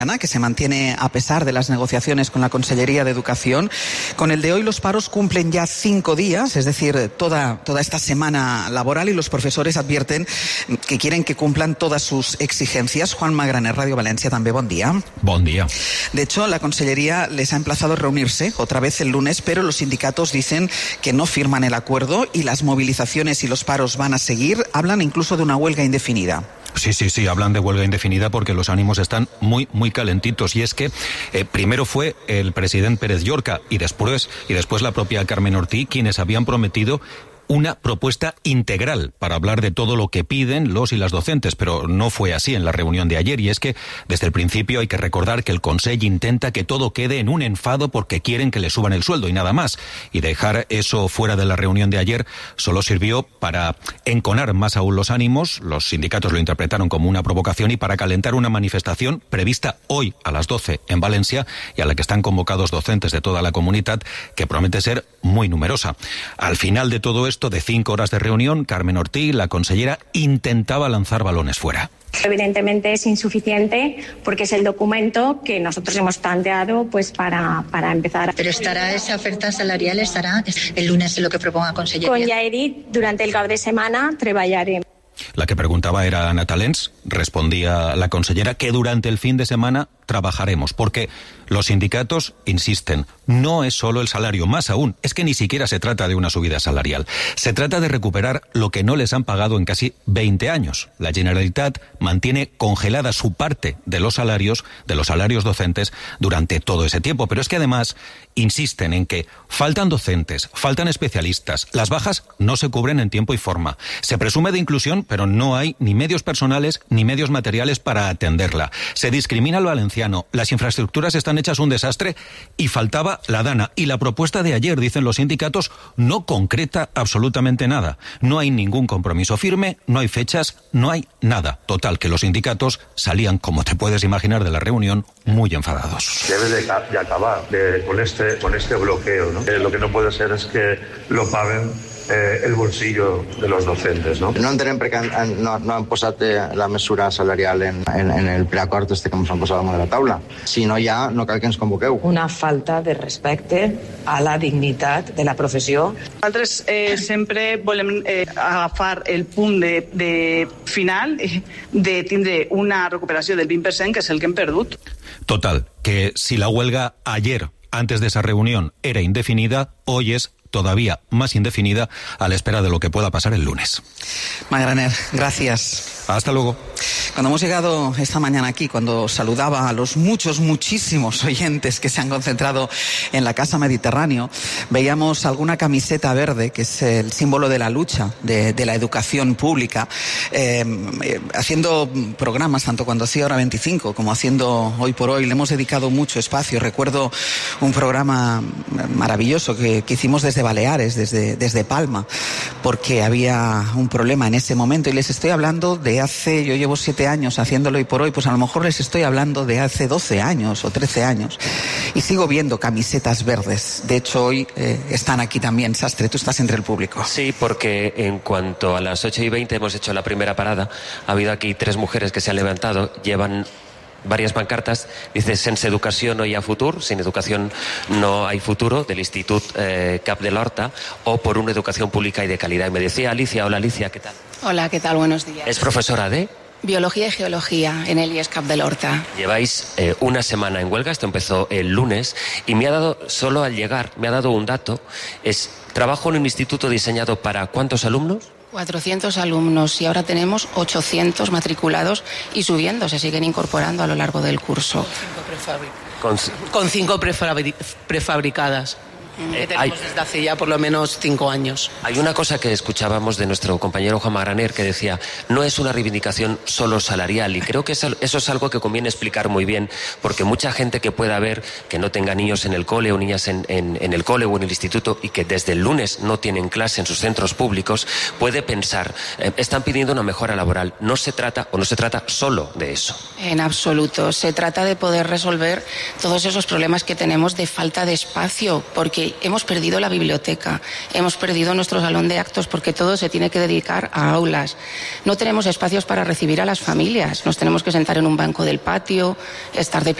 que se mantiene a pesar de las negociaciones con la Consellería de Educación. Con el de hoy los paros cumplen ya 5 días, es decir, toda esta semana laboral, y los profesores advierten que quieren que cumplan todas sus exigencias. Juan Magraner, Radio Valencia, també bon día. Bon día. De hecho, la Consellería les ha emplazado a reunirse otra vez el lunes, pero los sindicatos dicen que no firman el acuerdo y las movilizaciones y los paros van a seguir. Hablan incluso de una huelga indefinida. Sí, hablan de huelga indefinida porque los ánimos están muy calentitos. Y es que primero fue el presidente Pérez Llorca y después la propia Carmen Ortí quienes habían prometido una propuesta integral para hablar de todo lo que piden los y las docentes, pero no fue así en la reunión de ayer. Y es que desde el principio hay que recordar que el Consell intenta que todo quede en un enfado porque quieren que le suban el sueldo y nada más. Y dejar eso fuera de la reunión de ayer solo sirvió para enconar más aún los ánimos. Los sindicatos lo interpretaron como una provocación y para calentar una manifestación prevista hoy a las 12 en Valencia y a la que están convocados docentes de toda la comunidad, que promete ser muy numerosa. Al final de todo esto, de 5 horas de reunión, Carmen Ortí, la consellera, intentaba lanzar balones fuera. Evidentemente es insuficiente porque es el documento que nosotros hemos planteado pues para empezar. Pero estará esa oferta salarial, estará el lunes en lo que proponga Consellería. Con ja he dit, durante el cap de setmana treballarem. La que preguntaba era Ana Talens. Respondía la consellera que durante el fin de semana trabajaremos, porque los sindicatos insisten, no es solo el salario, más aún, es que ni siquiera se trata de una subida salarial. Se trata de recuperar lo que no les han pagado en casi 20 años. La Generalitat mantiene congelada su parte de los salarios docentes durante todo ese tiempo, pero es que además insisten en que faltan docentes, faltan especialistas, las bajas no se cubren en tiempo y forma. Se presume de inclusión, pero no hay ni medios personales ni medios materiales para atenderla. Se discrimina al valenciano, las infraestructuras están hechas un desastre y faltaba la DANA. Y la propuesta de ayer, dicen los sindicatos, no concreta absolutamente nada. No hay ningún compromiso firme, no hay fechas, no hay nada. Total, que los sindicatos salían, como te puedes imaginar, de la reunión muy enfadados. Debe de acabar con este bloqueo, ¿no? Lo que no puede ser es que lo paguen el bolsillo de los docentes, no? No entenem perquè no han posat la mesura salarial en el preacord que ens han posat damunt de la taula. Si no hi ha, no cal que ens convoqueu. Una falta de respecte a la dignitat de la professió. Nosaltres sempre volem agafar el punt de final de tindre una recuperació del 20%, que és el que hem perdut. Total, que si la huelga ayer, antes de esa reunión, era indefinida, hoy es todavía más indefinida a la espera de lo que pueda pasar el lunes. Magraner, gracias. Hasta luego. Cuando hemos llegado esta mañana aquí, cuando saludaba a los muchísimos oyentes que se han concentrado en la Casa Mediterráneo, veíamos alguna camiseta verde, que es el símbolo de la lucha de la educación pública, haciendo programas, tanto cuando hacía Hora 25 como haciendo Hoy por Hoy. Le hemos dedicado mucho espacio. Recuerdo un programa maravilloso que hicimos desde Baleares, desde Palma, porque había un problema en ese momento, y les estoy hablando de hace, yo llevo 7 años haciéndolo Hoy por Hoy, pues a lo mejor les estoy hablando de hace 12 años o 13 años, y sigo viendo camisetas verdes. De hecho, hoy están aquí también. Sastre, tú estás entre el público. Sí, porque en cuanto a las 8:20 hemos hecho la primera parada, ha habido aquí 3 mujeres que se han levantado, llevan varias pancartas, dice: sense educació no hi ha futur, sin educación no hay futuro, del Institut Cap de l'Horta, o por una educación pública y de calidad. Y me decía Alicia, hola Alicia, ¿qué tal? Hola, ¿qué tal? Buenos días. ¿Es profesora de? Biología y Geología en el IES Cap de l'Horta. Lleváis una semana en huelga, esto empezó el lunes, y me ha dado, solo al llegar, me ha dado un dato, trabajo en un instituto diseñado para ¿cuántos alumnos? 400 alumnos, y ahora tenemos 800 matriculados y subiendo, se siguen incorporando a lo largo del curso. Con 5 prefabricadas. Que tenemos desde hace ya por lo menos 5 años. Hay una cosa que escuchábamos de nuestro compañero Juan Magraner, que decía: no es una reivindicación solo salarial, y creo que eso es algo que conviene explicar muy bien, porque mucha gente que pueda ver que no tenga niños en el cole o niñas en el cole o en el instituto, y que desde el lunes no tienen clase en sus centros públicos, puede pensar, están pidiendo una mejora laboral. No se trata solo de eso. En absoluto, se trata de poder resolver todos esos problemas que tenemos de falta de espacio, porque porque hemos perdido la biblioteca, hemos perdido nuestro salón de actos, porque todo se tiene que dedicar a aulas. No tenemos espacios para recibir a las familias, nos tenemos que sentar en un banco del patio, estar de pie